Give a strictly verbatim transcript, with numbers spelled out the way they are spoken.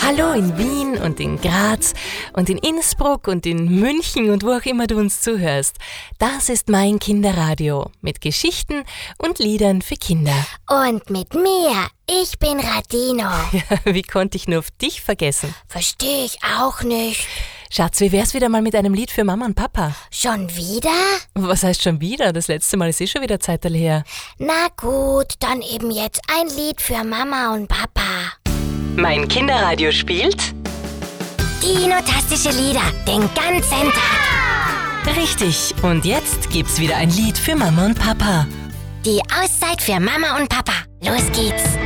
Hallo in Wien und in Graz und in Innsbruck und in München und wo auch immer du uns zuhörst. Das ist mein Kinderradio mit Geschichten und Liedern für Kinder. Und mit mir. Ich bin Radino. Ja, wie konnte ich nur auf dich vergessen? Verstehe ich auch nicht. Schatz, wie wär's wieder mal mit einem Lied für Mama und Papa? Schon wieder? Was heißt schon wieder? Das letzte Mal ist eh schon wieder Zeit her. Na gut, dann eben jetzt ein Lied für Mama und Papa. Mein Kinderradio spielt Dino-tastische Lieder den ganzen Tag. Richtig, und jetzt gibt's wieder ein Lied für Mama und Papa. Die Auszeit für Mama und Papa. Los geht's.